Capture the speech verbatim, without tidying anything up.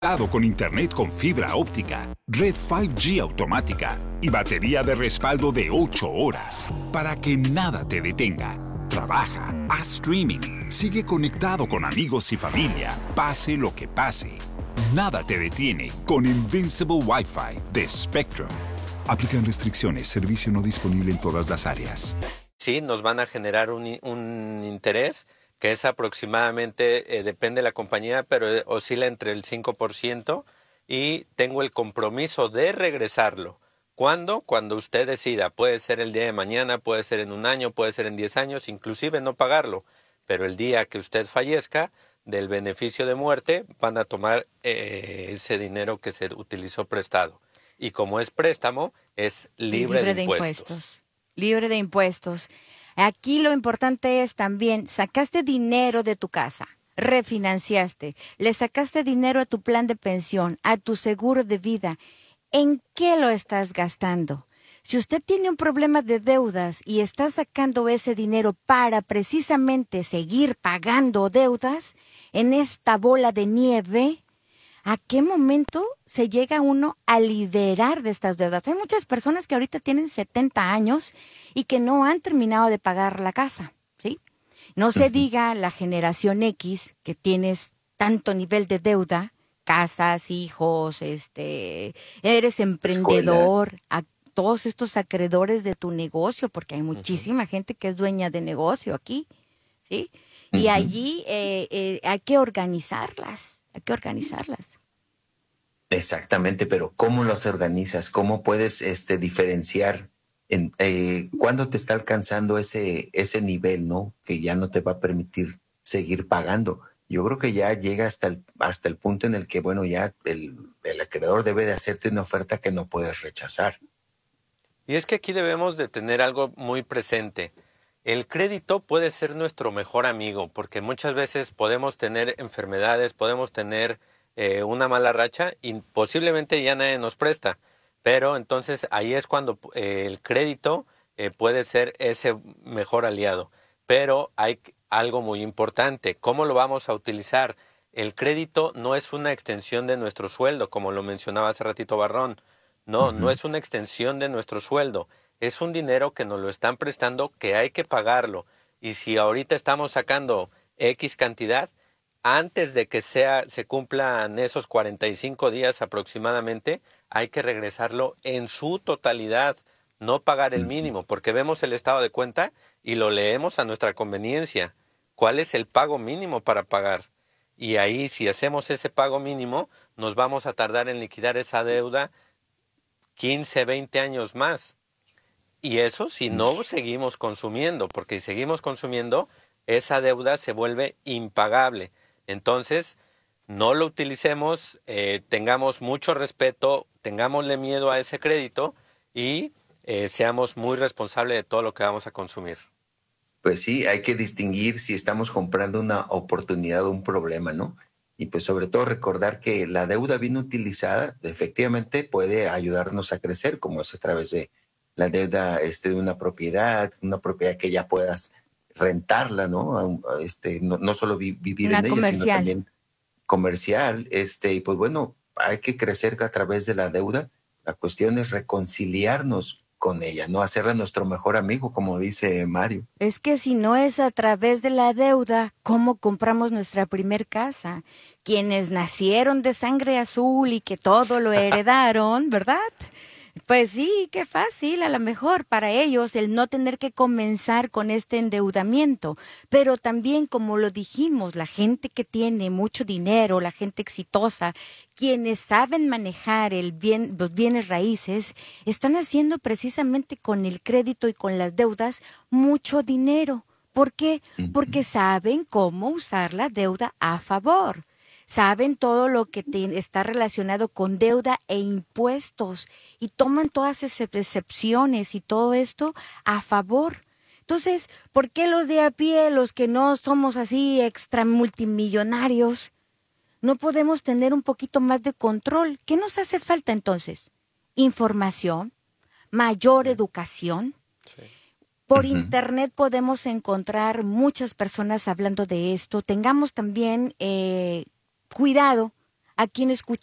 Con internet con fibra óptica, red cinco G automática y batería de respaldo de ocho horas para que nada te detenga. Trabaja, haz streaming, sigue conectado con amigos y familia, pase lo que pase. Nada te detiene con Invincible Wi-Fi de Spectrum. Aplican restricciones, servicio no disponible en todas las áreas. Sí, nos van a generar un, un interés que es aproximadamente, eh, depende de la compañía, pero oscila entre el cinco por ciento y tengo el compromiso de regresarlo. ¿Cuándo? Cuando usted decida. Puede ser el día de mañana, puede ser en un año, puede ser en diez años, inclusive no pagarlo. Pero el día que usted fallezca, del beneficio de muerte, van a tomar eh, ese dinero que se utilizó prestado. Y como es préstamo, es libre, libre de, de impuestos. impuestos. Libre de impuestos. Aquí lo importante es también, sacaste dinero de tu casa, refinanciaste, le sacaste dinero a tu plan de pensión, a tu seguro de vida. ¿En qué lo estás gastando? Si usted tiene un problema de deudas y está sacando ese dinero para precisamente seguir pagando deudas en esta bola de nieve, ¿a qué momento se llega uno a liberar de estas deudas? Hay muchas personas que ahorita tienen setenta años y que no han terminado de pagar la casa, ¿sí? No se diga la generación X, que tienes tanto nivel de deuda, casas, hijos, este, eres emprendedor, a todos estos acreedores de tu negocio, porque hay muchísima uh-huh. gente que es dueña de negocio aquí, ¿sí? Uh-huh. Y allí eh, eh, hay que organizarlas. Hay que organizarlas. Exactamente, pero ¿cómo las organizas? ¿Cómo puedes este, diferenciar en, eh, cuándo te está alcanzando ese, ese nivel, ¿no? Que ya no te va a permitir seguir pagando. Yo creo que ya llega hasta el, hasta el punto en el que, bueno, ya el, el acreedor debe de hacerte una oferta que no puedes rechazar. Y es que aquí debemos de tener algo muy presente. El crédito puede ser nuestro mejor amigo, porque muchas veces podemos tener enfermedades, podemos tener eh, una mala racha y posiblemente ya nadie nos presta. Pero entonces ahí es cuando eh, el crédito eh, puede ser ese mejor aliado. Pero hay algo muy importante, ¿cómo lo vamos a utilizar? El crédito no es una extensión de nuestro sueldo, como lo mencionaba hace ratito Barrón. No, uh-huh. no es una extensión de nuestro sueldo. Es un dinero que nos lo están prestando que hay que pagarlo. Y si ahorita estamos sacando X cantidad, antes de que sea, se cumplan esos cuarenta y cinco días aproximadamente, hay que regresarlo en su totalidad, no pagar el mínimo, porque vemos el estado de cuenta y lo leemos a nuestra conveniencia. ¿Cuál es el pago mínimo para pagar? Y ahí, si hacemos ese pago mínimo, nos vamos a tardar en liquidar esa deuda quince, veinte años más. Y eso si no seguimos consumiendo, porque si seguimos consumiendo, esa deuda se vuelve impagable. Entonces, no lo utilicemos, eh, tengamos mucho respeto, tengámosle miedo a ese crédito y eh, seamos muy responsables de todo lo que vamos a consumir. Pues sí, hay que distinguir si estamos comprando una oportunidad o un problema, ¿no? Y pues sobre todo recordar que la deuda bien utilizada efectivamente puede ayudarnos a crecer, como es a través de la deuda este, de una propiedad, una propiedad que ya puedas rentarla, ¿no? Este, no, no solo vi, vivir una en ella, comercial. sino también comercial. Este, y pues bueno, hay que crecer a través de la deuda. La cuestión es reconciliarnos con ella, no hacerla nuestro mejor amigo, como dice Mario. Es que si no es a través de la deuda, ¿cómo compramos nuestra primer casa? Quienes nacieron de sangre azul y que todo lo heredaron, ¿verdad? Pues sí, qué fácil, a lo mejor para ellos el no tener que comenzar con este endeudamiento, pero también como lo dijimos, la gente que tiene mucho dinero, la gente exitosa, quienes saben manejar el bien, los bienes raíces, están haciendo precisamente con el crédito y con las deudas mucho dinero. ¿Por qué? Porque saben cómo usar la deuda a favor. Saben todo lo que te, está relacionado con deuda e impuestos y toman todas esas excepciones y todo esto a favor. Entonces, ¿por qué los de a pie, los que no somos así extra multimillonarios, no podemos tener un poquito más de control? ¿Qué nos hace falta entonces? Información, mayor sí. educación. Sí. Por uh-huh. internet podemos encontrar muchas personas hablando de esto. Tengamos también... Eh, Cuidado a quien escuchamos